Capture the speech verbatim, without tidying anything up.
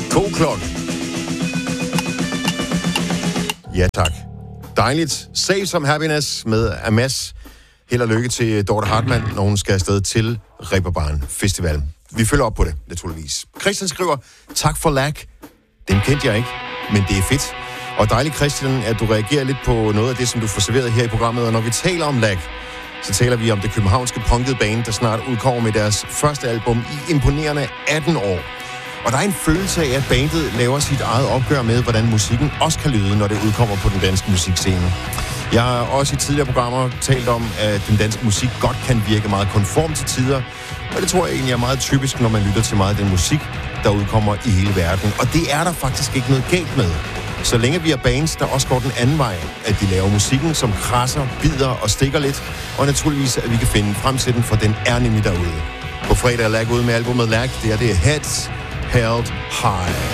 K-Klok. Ja, tak. Dejligt. Save Some Happiness med Amas. Held og lykke til Dorte Hartmann, når hun skal afsted til Reeperbahn Festival. Vi følger op på det, naturligvis. Christian skriver, tak for lag. Den kendte jeg ikke, men det er fedt. Og dejligt, Christian, at du reagerer lidt på noget af det, som du får serveret her i programmet. Og når vi taler om lag, så taler vi om det københavnske punkede band, der snart udkommer med deres første album i imponerende atten år. Og der er en følelse af, at bandet laver sit eget opgør med, hvordan musikken også kan lyde, når det udkommer på den danske musikscene. Jeg har også i tidligere programmer talt om, at den danske musik godt kan virke meget konform til tider. Og det tror jeg egentlig er meget typisk, når man lytter til meget af den musik, der udkommer i hele verden. Og det er der faktisk ikke noget galt med. Så længe vi er bands, der også går den anden vej, at de laver musikken, som krasser, bider og stikker lidt, og naturligvis, at vi kan finde frem til den, for den er nemlig derude. På fredag er Lag ude med albumet Lag, det er det Heads Held High.